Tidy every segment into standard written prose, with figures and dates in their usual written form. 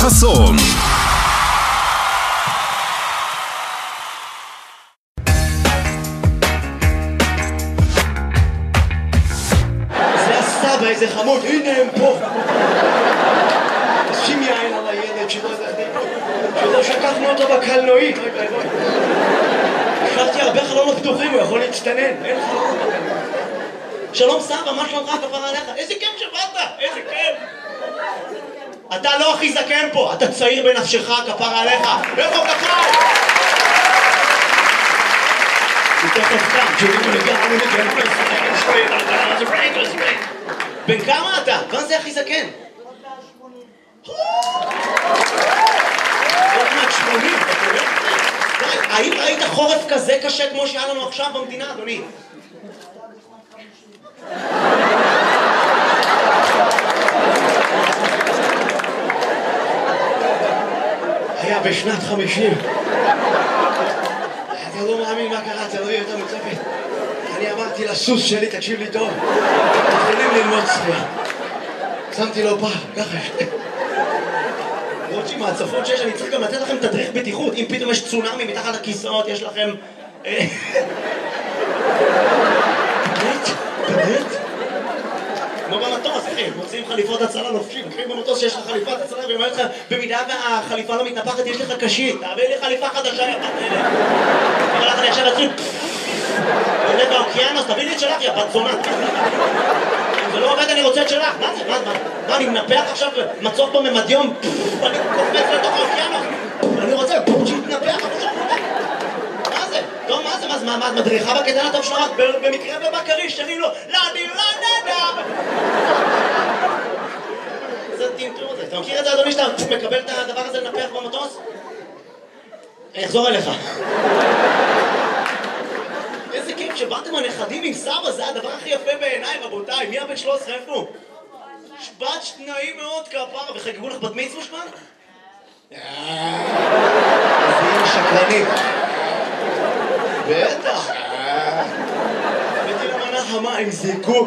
חסון. זה הסבא, איזה חמוד, הנה הם פה. שים יין על הילד שלא שקחנו אותו בקלנועית. השארתי הרבה חלונות פתוחים, הוא יכול להצטנן, אין חלונות בקלנועית. שלום סבא, מה שלומך, כפרה עליך? איזה כיף שבאת, איזה כיף. אתה לא הכי זקן פה, אתה צעיר בנפשך, כפרה עליך. איפה כפרה? תכף כאן, בן כמה אתה? מה זה הכי זקן? עוד מעט 80, האם ראית חורף כזה קשה כמו שהיה לנו עכשיו במדינה, אדוני? היה בשנת 50. אתה לא מאמין מה קרה, אתה לא יותר מצפת. אני אמרתי לסוס שלי, תקשיב לי טוב, יכולים ללמוד צפייה. שמתי לו פעם, ככה למרות שעם ההצפות שיש, אני צריך גם לתת לכם תדריך בטיחות. אם פתאום יש צונאמי מתחת לכיסאות, יש לכם... באמת? כמו במטוס, אחי, מוצאים חליפות הצלה לובשים. אחי, במטוס שיש לך חליפת הצלה, ואומר לך, במידה והחליפה לא מתנפחת, יש לך קשית. תעביר לי חליפה חדשה, יא בת אלה. אבל לך אני עכשיו אצלי... תודה באוקיינוס, תביא לי את שלך, יא בת זונה. אם זה לא עובד, אני רוצה את שלך. מה זה? מה, אני מנפח עכשיו מצוף בממדיום? אני קופץ לתוך האוקיינוס. אני רוצה שיתנפח, מה זה? טוב, מה זה? מה, את מדריכה בקטן הטוב שלך? במקרה ובקריש, שרים לו, לדי, לדדה. זה טינטור הזה. אתה מכיר את זה, אדוני, שאתה מקבל את הדבר הזה לנפח במטוס? אני אחזור אליך. איזה כיף שבאתם הנכדים עם סבא, זה הדבר הכי יפה בעיניי, רבותיי. מי הבן 13? איפה? בת שניים מאוד כפרה, וחגגו לך בת מצווה שמן? איזה שקרנים. בטח. הבאתי למנה חמה עם זיקוק.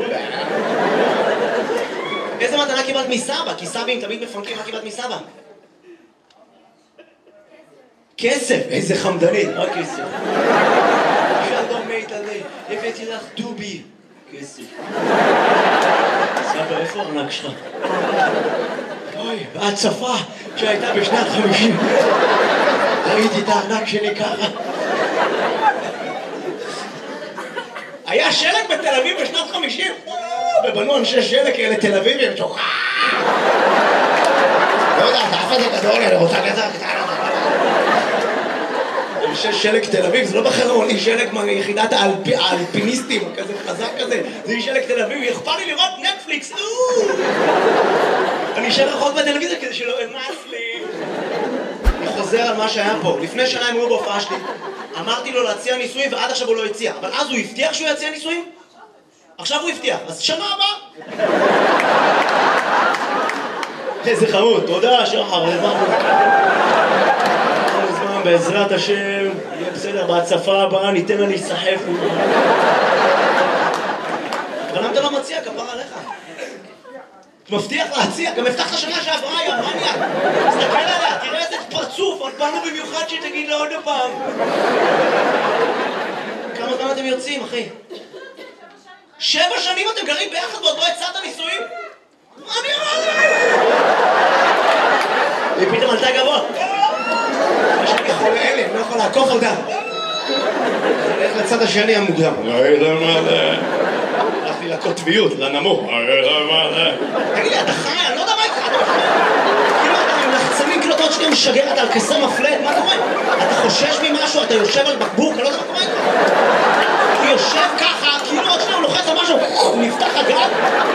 איזה מתנה קיבלת מסבא? כי סבים תמיד מפנקים, מה קיבלת מסבא? כסף, איזה חמדנית, רק כסף. שלום מיטלי, הבאתי לך דובי. כסף. סבא, איפה הארנק שלך? אוי, בהצפה שהייתה בשנת 50. ראיתי את הארנק שלי ככה. היה שלג בתל אביב בשנת 50? ובנו אנשי שלג כאלה תל אביבים. לא יודע, אתה אף הזה גדול, אני רוצה גזר קטנה. אנשי שלג תל אביב, זה לא בחרון, שלג מיחידת האלפיניסטים, כזה חזק כזה, זה שלג תל אביב, אכפר לי לראות נטפליקס, אני אשאר רחוק בטלוויזיה כדי שלא אמס לי. אני חוזר על מה שהיה פה, לפני שנה הם היו בהופעה שלי, אמרתי לו להציע ניסויים ועד עכשיו הוא לא הציע, אבל אז הוא הבטיח שהוא יציע ניסויים? עכשיו הוא הבטיח, אז שנה הבאה. איזה חמוד, תודה שחר, בעזרת השם, יהיה בסדר, בהצפה הבאה ניתן לה להיסחף. אבל למה אתה לא מציע, כפרה עליך? מבטיח להציע, גם הבטחת שנה שעברה, יא מניאק. תסתכל עליה, תראה איזה פרצוף, באנו במיוחד שתגיד לה עוד פעם. כמה זמן אתם יוצאים, אחי? 7 שנים אתם גרים ביחד ועוד לא הצעת נישואים? מה אני אמרתי? היא פתאום עלתה גבוה. אני חולה אלה, אני לא יכול לעקוף אותה. אני הולך לצד השני המוקדם. הלכתי לקוטביות, לנמוך. תגיד לי, אתה חי? אני לא יודע מה איתך. כאילו אתה עם לחצנים קלוטות שאתה משגר, אתה על כסר מפלט, מה קורה? אתה חושש ממשהו, אתה יושב על בקבוק, אני לא יודע מה קורה איתך. הוא יושב ככה, כאילו עוד שניה הוא לוחץ על משהו, הוא נפתח הגג.